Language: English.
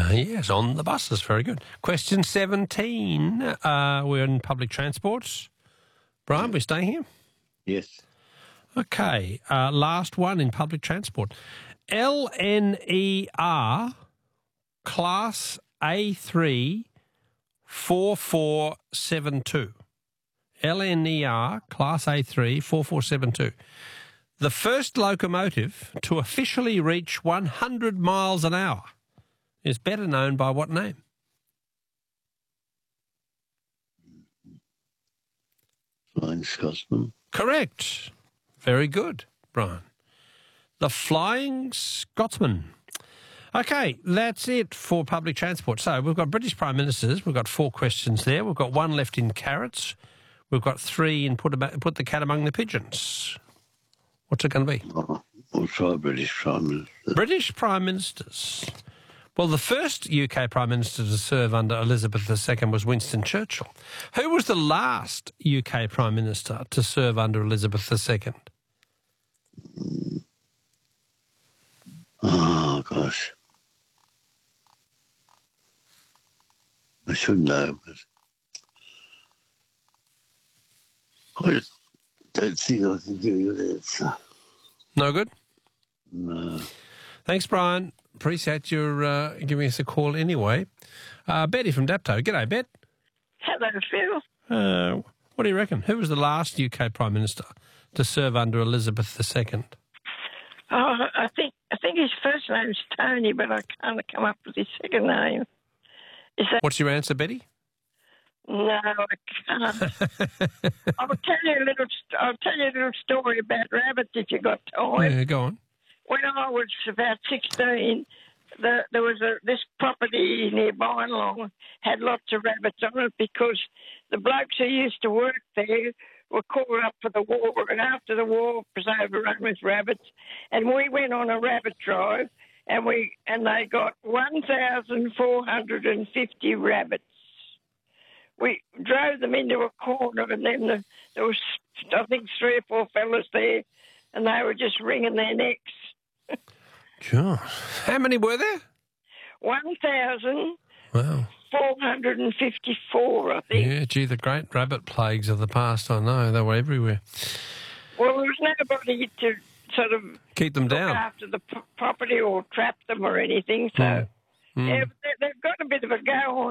Yes, on the buses. Very good. Question 17. We're in public transport. Brian, we staying here? Yes. Okay. Last one in public transport. LNER Class A3 4472. LNER Class A3 4472. The first locomotive to officially reach 100 miles an hour is better known by what name? Flying Scotsman. Correct. Very good, Brian. The Flying Scotsman. Okay, that's it for public transport. So we've got British Prime Ministers. We've got 4 questions there. We've got 1 left in carrots. We've got 3 in put the cat among the pigeons. What's it going to be? Oh, we'll try British Prime Minister. British Prime Ministers. Well, the first UK Prime Minister to serve under Elizabeth II was Winston Churchill. Who was the last UK Prime Minister to serve under Elizabeth II? Oh, gosh. I should know, but I just don't think I can give you an answer. No good? No. Thanks, Brian. Appreciate your giving us a call anyway. Betty from Dapto. G'day, Bet. Hello, Phil. What do you reckon? Who was the last UK Prime Minister to serve under Elizabeth II? Oh, I think his first name's Tony, but I can't come up with his second name. Is that? What's your answer, Betty? No, I can't. I'll tell you a little story about rabbits if you got time. Yeah, go on. When I was about 16, there was this property near Bynelong had lots of rabbits on it because the blokes who used to work there were called up for the war, and after the war it was overrun with rabbits, and we went on a rabbit drive, and they got 1,450 rabbits. We drove them into a corner, and then there was, I think, 3 or 4 fellas there, and they were just wringing their necks. Sure. How many were there? 1,454, I think. Yeah, gee, the great rabbit plagues of the past, I know. They were everywhere. Well, there was nobody to sort of keep them down, look after the property or trap them or anything, so yeah, they've got a bit of a go on.